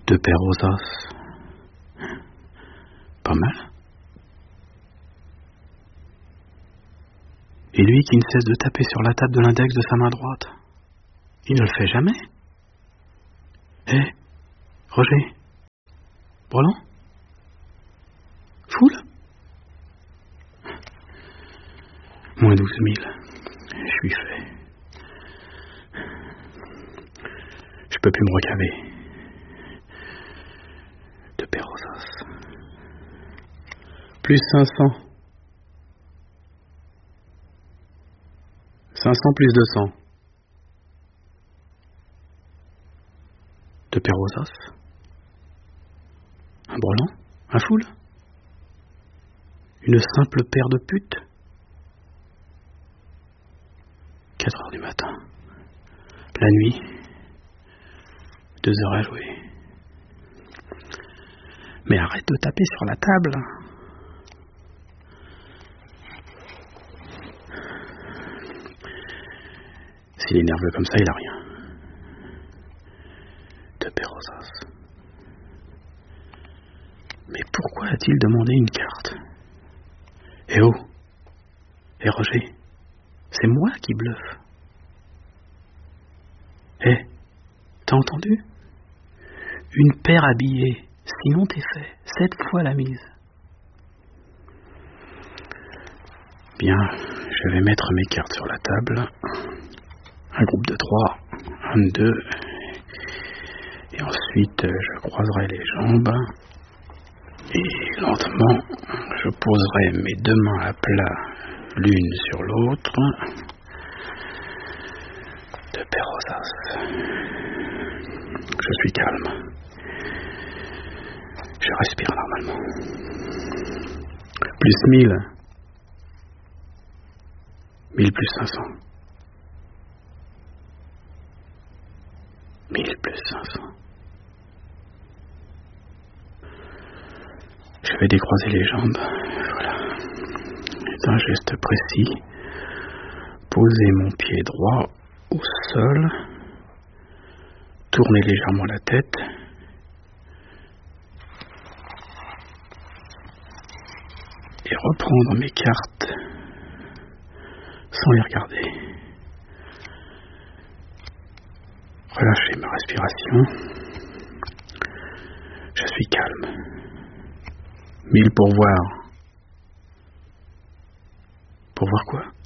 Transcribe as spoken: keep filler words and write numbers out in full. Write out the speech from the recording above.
Deux paires aux os. Pas mal. Et lui qui ne cesse de taper sur la table de l'index de sa main droite. Il ne le fait jamais. Hé, hey, Roger, Brelan, Foule, moins douze mille, je suis fait. Je peux plus me recaver. Deux paires aux os. Plus cinq cents. cinq cents plus deux cents. Deux paires aux os. Un brelan, un foule. Une simple paire de putes. Quatre heures du matin. La nuit. Deux heures à jouer. Mais arrête de taper sur la table. S'il est nerveux comme ça, il a rien. Deux paires aux os. Mais pourquoi a-t-il demandé une carte? Eh oh! Eh Roger, c'est moi qui bluffe. Eh, t'as entendu? Une paire habillée, sinon t'es fait. Sept fois la mise. Bien, je vais mettre mes cartes sur la table. Un groupe de trois, un de deux. Et ensuite, je croiserai les jambes. Et lentement, je poserai mes deux mains à plat, l'une sur l'autre. Deux paires aux as. Je suis calme. Je respire normalement. Plus mille. Mille plus cinq cents. Mille plus cinq cents. Je vais décroiser les jambes. Voilà. D'un geste précis. Poser mon pied droit au sol. Tourner légèrement la tête. Et reprendre mes cartes sans les regarder. Relâcher ma respiration. Je suis calme. Mille pour voir. Pour voir quoi?